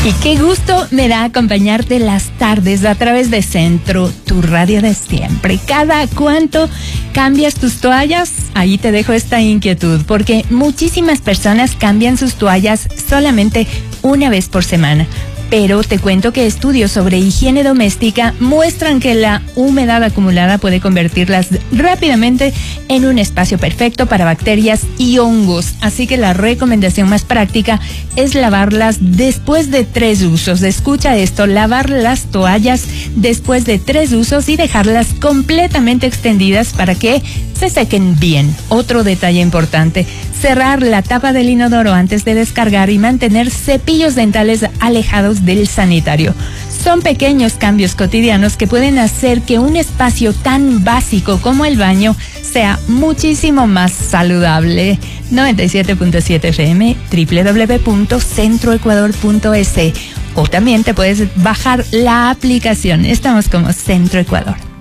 Y qué gusto me da acompañarte las tardes a través de Centro, tu radio de siempre. ¿Cada cuánto cambias tus toallas? Ahí te dejo esta inquietud, porque muchísimas personas cambian sus toallas solamente una vez por semana. Pero te cuento que estudios sobre higiene doméstica muestran que la humedad acumulada puede convertirlas rápidamente en un espacio perfecto para bacterias y hongos. Así que la recomendación más práctica es lavarlas después de 3 usos. Escucha esto, lavar las toallas después de 3 usos y dejarlas completamente extendidas para que se sequen bien. Otro detalle importante, cerrar la tapa del inodoro antes de descargar y mantener cepillos dentales alejados del sanitario. Son pequeños cambios cotidianos que pueden hacer que un espacio tan básico como el baño sea muchísimo más saludable. 97.7 FM, www.centroecuador.es, o también te puedes bajar la aplicación. Estamos como Centro Ecuador.